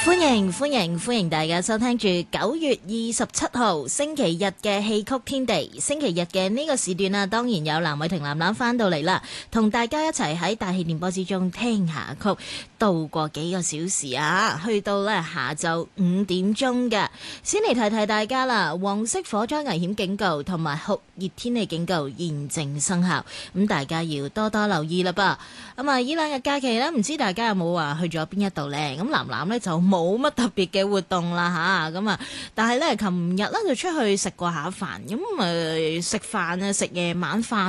歡迎大家收聽住9月27號星期日嘅戲曲天地。星期日嘅呢個時段啊，當然有藍偉霆藍藍翻到嚟啦，同大家一齊喺大氣電波之中聽下曲，度過幾個小時啊，去到呢下晝5點鐘嘅。先嚟提提大家啦，黃色火災危險警告同埋酷熱天氣警告現正生效，咁大家要多多留意啦噃。咁啊，呢兩日假期呢，唔知大家有冇話去咗邊一度呢？咁藍藍呢就冇乜特別嘅活動啦吓，咁啊，但係咧，琴日咧就出去食過下飯，咁食飯啊，食夜晚飯